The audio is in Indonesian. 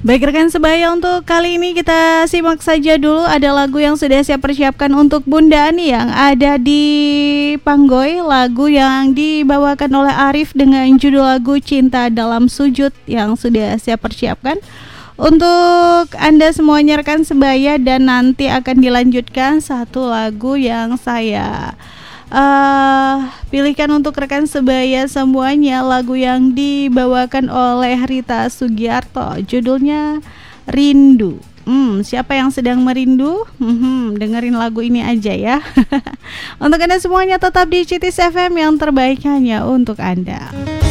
Baik rekan sebaya, untuk kali ini kita simak saja dulu ada lagu yang sudah saya persiapkan untuk Bunda Ani yang ada di Panggoy. Lagu yang dibawakan oleh Arif dengan judul lagu Cinta Dalam Sujud yang sudah saya persiapkan untuk Anda semuanya rekan sebaya. Dan nanti akan dilanjutkan satu lagu yang saya pilihkan untuk rekan sebaya semuanya, lagu yang dibawakan oleh Rita Sugiarto, judulnya Rindu. Siapa yang sedang merindu? Dengerin lagu ini aja ya. Untuk Anda semuanya tetap di Citis FM yang terbaik hanya untuk Anda.